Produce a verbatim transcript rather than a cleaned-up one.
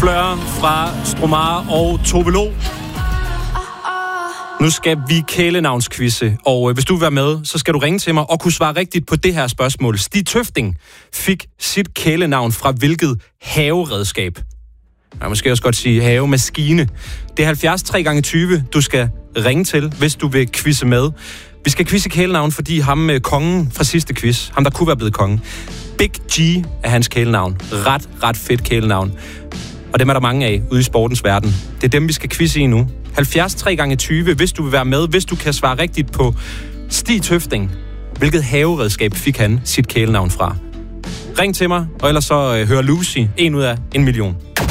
Fleur fra Stromare og Tove Lo. Nu skal vi kælenavnsquizze, og øh, hvis du vil være med, så skal du ringe til mig og kunne svare rigtigt på det her spørgsmål. Stig Tøfting fik sit kælenavn fra hvilket haveredskab? Jeg måske også godt sige havemaskine. Det er halvfjerds tre gange tyve, du skal ringe til, hvis du vil quizze med. Vi skal quizze kælenavn, fordi ham med kongen fra sidste quiz, ham der kunne være blevet kongen, Big G er hans kælenavn. Ret, ret fedt kælenavn. Og dem er der mange af ude i sportens verden. Det er dem, vi skal quizze i nu. halvfjerds tre gange tyve, hvis du vil være med, hvis du kan svare rigtigt på Stig Tøfting. Hvilket haveredskab fik han sit kælenavn fra? Ring til mig, og ellers så øh, hør Lucy, en ud af en million.